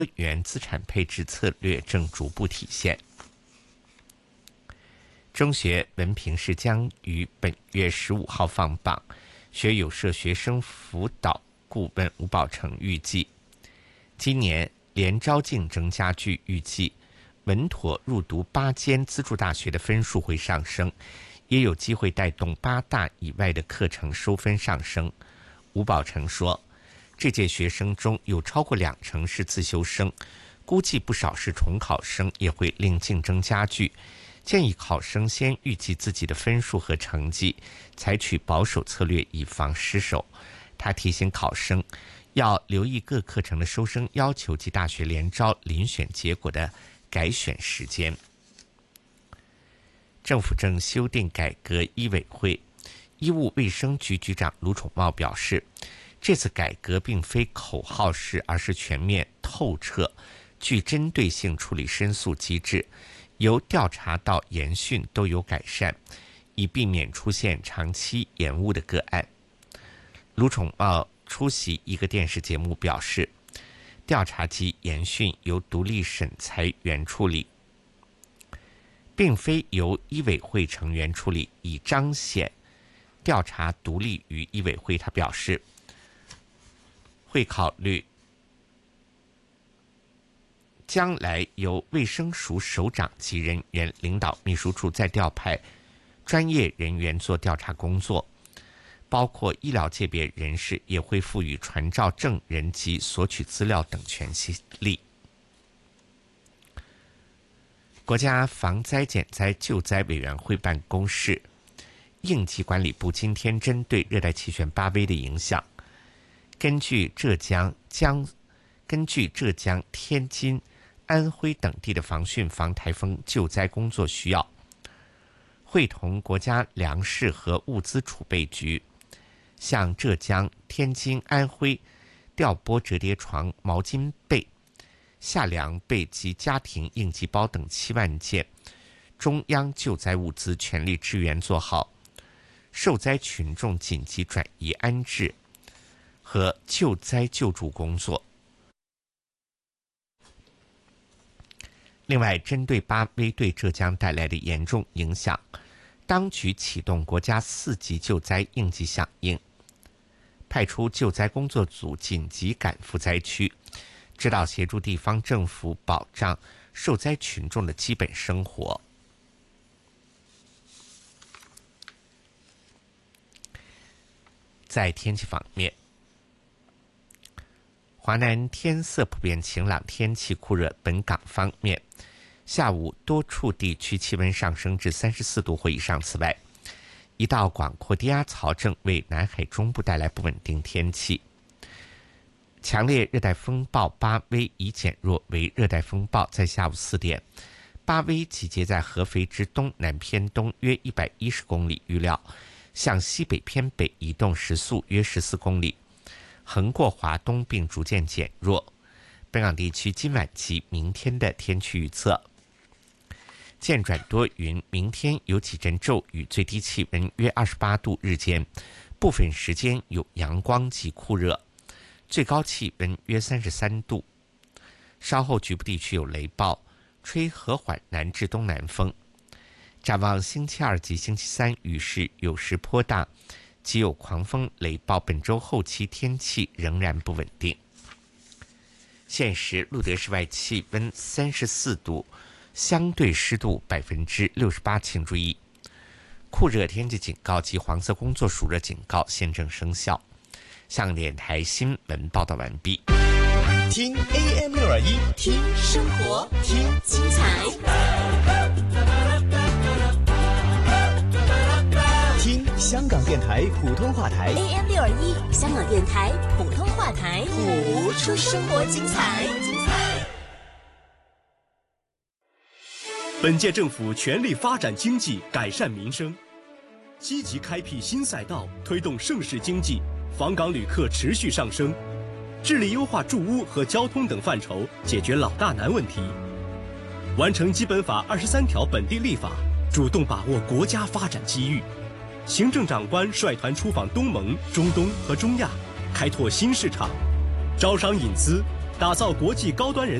元资产配置策略正逐步体现。中学文凭试将于本月15号放榜，学友社学生辅导顾问吴宝成预计，今年联招竞争加剧，预计稳妥入读8间资助大学的分数会上升，也有机会带动8大以外的课程收分上升。吴宝成说，这届学生中有超过20%是自修生，估计不少是重考生，也会令竞争加剧。建议考生先预计自己的分数和成绩，采取保守策略，以防失手。他提醒考生要留意各课程的收生要求及大学联招遴选结果的改选时间。政府正修订改革医委会，医务卫生局局长卢宠茂表示，这次改革并非口号式，而是全面透彻、具针对性处理申诉机制，由调查到研讯都有改善，以避免出现长期延误的个案。卢宠茂出席一个电视节目表示，调查及研讯由独立审裁员处理，并非由医委会成员处理，以彰显调查独立于医委会。他表示，会考虑将来由卫生署首长级人员领导秘书处，再调派专业人员做调查工作，包括医疗界别人士也会赋予传召证人及索取资料等权利。国家防灾减灾救灾委员会办公室应急管理部今天针对热带气旋8V 的影响，根据浙江、天津、安徽等地的防汛防台风救灾工作需要，会同国家粮食和物资储备局向浙江、天津、安徽调拨折叠床、毛巾被、夏凉被及家庭应急包等7万件中央救灾物资，全力支援做好受灾群众紧急转移安置和救灾救助工作。另外，针对8V 对浙江带来的严重影响，当局启动国家4级救灾应急响应，派出救灾工作组紧急赶赴灾区，指导协助地方政府保障受灾群众的基本生活。在天气方面，华南天色普遍晴朗，天气酷热。本港方面，下午多处地区气温上升至34度或以上。此外，一道广阔低压槽正为南海中部带来不稳定天气。强烈热带风暴8V 已减弱为热带风暴，在下午4点，8V 集结在合肥之东南偏东约110公里，预料向西北偏北移动，时速约14公里，横过华东并逐渐减弱。本港地区今晚及明天的天气预测：渐转多云，明天有几阵骤雨，最低气温约28度，日间部分时间有阳光及酷热，最高气温约33度。稍后局部地区有雷暴，吹和缓南至东南风。展望星期2及星期3，雨势有时颇大，即有狂风雷暴。本周后期天气仍然不稳定。现时录得室外气温34度，相对湿度68%，请注意，酷热天气警告及黄色工作暑热警告现正生效。香港电台新闻报道完毕。 听 AM621， 听生活，听精彩， 听香港电台普通话台 AM621， 香港电台普通话台，谱出生活精彩。 本届政府全力发展经济，改善民生，积极开辟新赛道，推动盛世经济，访港旅客持续上升，致力优化住屋和交通等范畴，解决老大难问题，完成基本法23条本地立法，主动把握国家发展机遇。行政长官率团出访东盟、中东和中亚，开拓新市场，招商引资， 打造国际高端人